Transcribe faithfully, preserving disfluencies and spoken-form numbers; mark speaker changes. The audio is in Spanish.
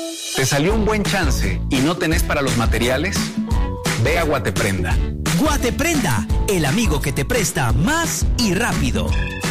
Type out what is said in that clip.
Speaker 1: ¿Te salió un buen chance y no tenés para los materiales? Ve a Guateprenda.
Speaker 2: Guateprenda, el amigo que te presta más y rápido.